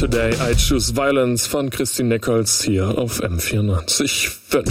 Today I Choose Violence von Christine Nichols hier auf M94.5.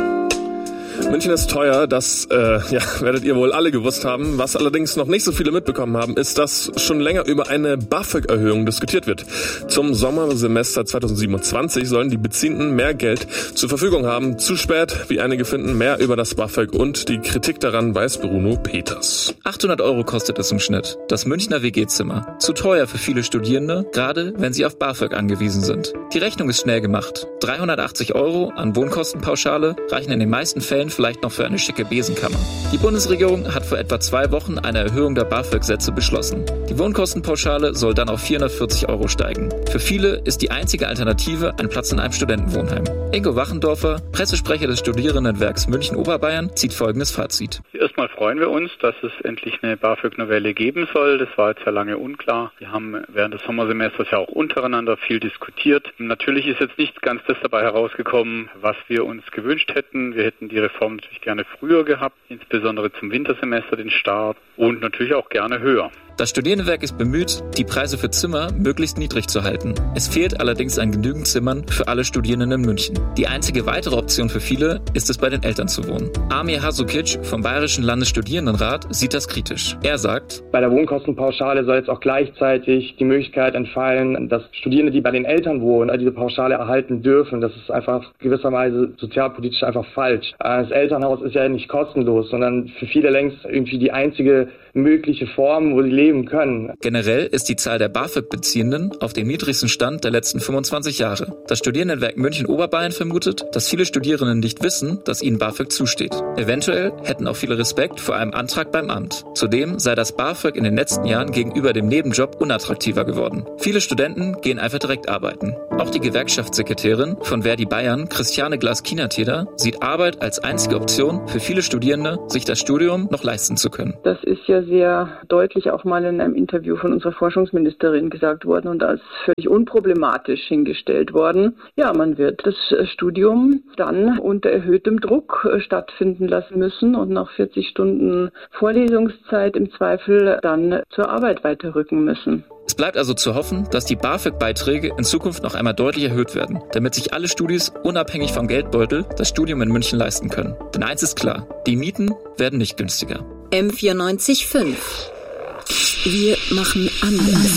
München ist teuer, das werdet ihr wohl alle gewusst haben. Was allerdings noch nicht so viele mitbekommen haben, ist, dass schon länger über eine BAföG-Erhöhung diskutiert wird. Zum Sommersemester 2027 sollen die Beziehenden mehr Geld zur Verfügung haben. Zu spät, wie einige finden, mehr über das BAföG und die Kritik daran weiß Bruno Peters. 800 € kostet es im Schnitt. Das Münchner WG-Zimmer. Zu teuer für viele Studierende, gerade wenn sie auf BAföG angewiesen sind. Die Rechnung ist schnell gemacht. 380 € an Wohnkostenpauschale reichen in den meisten Fällen vielleicht noch für eine schicke Besenkammer. Die Bundesregierung hat vor etwa 2 Wochen eine Erhöhung der BAföG-Sätze beschlossen. Die Wohnkostenpauschale soll dann auf 440 € steigen. Für viele ist die einzige Alternative ein Platz in einem Studentenwohnheim. Ingo Wachendorfer, Pressesprecher des Studierendenwerks München-Oberbayern, zieht folgendes Fazit. Erstmal freuen wir uns, dass es endlich eine BAföG-Novelle geben soll. Das war jetzt ja lange unklar. Wir haben während des Sommersemesters ja auch untereinander viel diskutiert. Natürlich ist jetzt nicht ganz das dabei herausgekommen, was wir uns gewünscht hätten. Wir hätten die Reform natürlich gerne früher gehabt, insbesondere zum Wintersemester den Start und natürlich auch gerne höher. Das Studierendenwerk ist bemüht, die Preise für Zimmer möglichst niedrig zu halten. Es fehlt allerdings an genügend Zimmern für alle Studierenden in München. Die einzige weitere Option für viele ist es, bei den Eltern zu wohnen. Amir Hasukic vom Bayerischen Landesstudierendenrat sieht das kritisch. Er sagt: Bei der Wohnkostenpauschale soll jetzt auch gleichzeitig die Möglichkeit entfallen, dass Studierende, die bei den Eltern wohnen, diese Pauschale erhalten dürfen. Das ist einfach gewisserweise sozialpolitisch einfach falsch. Das Elternhaus ist ja nicht kostenlos, sondern für viele längst irgendwie die einzige mögliche Form, wo sie leben können. Generell ist die Zahl der BAföG-Beziehenden auf dem niedrigsten Stand der letzten 25 Jahre. Das Studierendenwerk München-Oberbayern vermutet, dass viele Studierenden nicht wissen, dass ihnen BAföG zusteht. Eventuell hätten auch viele Respekt vor einem Antrag beim Amt. Zudem sei das BAföG in den letzten Jahren gegenüber dem Nebenjob unattraktiver geworden. Viele Studenten gehen einfach direkt arbeiten. Auch die Gewerkschaftssekretärin von Verdi Bayern, Christiane Glas-Kienateder, sieht Arbeit als einzige Option für viele Studierende, sich das Studium noch leisten zu können. Das ist ja sehr deutlich auch mal in einem Interview von unserer Forschungsministerin gesagt worden und als völlig unproblematisch hingestellt worden. Ja, man wird das Studium dann unter erhöhtem Druck stattfinden lassen müssen und nach 40 Stunden Vorlesungszeit im Zweifel dann zur Arbeit weiterrücken müssen. Es bleibt also zu hoffen, dass die BAföG-Beiträge in Zukunft noch einmal deutlich erhöht werden, damit sich alle Studis unabhängig vom Geldbeutel das Studium in München leisten können. Denn eins ist klar, die Mieten werden nicht günstiger. M94.5. Wir machen anders.